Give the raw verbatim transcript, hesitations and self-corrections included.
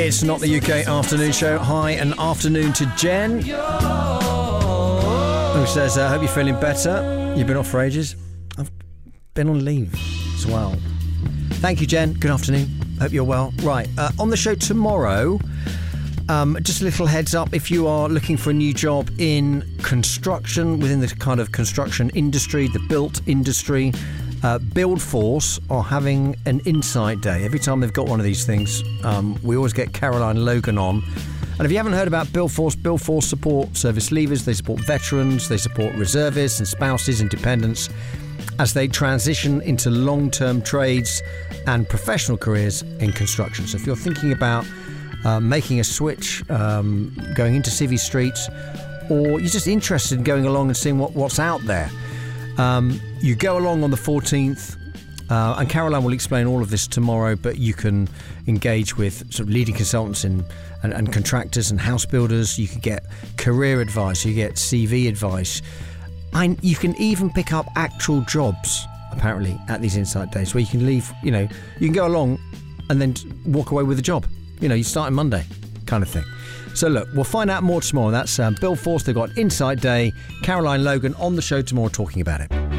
It's not the U K afternoon show. Hi and afternoon to Jen, who says, I uh, hope you're feeling better. You've been off for ages. I've been on leave as well. Thank you, Jen. Good afternoon. Hope you're well. Right, uh, on the show tomorrow, um, just a little heads up, if you are looking for a new job in construction, within the kind of construction industry, the built industry, Uh, Buildforce are having an Insight Day. Every time they've got one of these things, um, we always get Caroline Logan on. And if you haven't heard about Buildforce, Buildforce support service leavers, they support veterans, they support reservists and spouses and dependents as they transition into long-term trades and professional careers in construction. So if you're thinking about uh, making a switch, um, going into Civvy Street, or you're just interested in going along and seeing what, what's out there, Um, you go along on the fourteenth, uh, and Caroline will explain all of this tomorrow, but you can engage with sort of leading consultants and, and, and contractors and house builders. You can get career advice, you get C V advice. And you can even pick up actual jobs, apparently, at these Insight Days, where you can leave, you know, you can go along and then walk away with a job. You know, you start on Monday, kind of thing. So look, we'll find out more tomorrow. That's um, Buildforce. They've got Insight Day. Caroline Logan on the show tomorrow talking about it.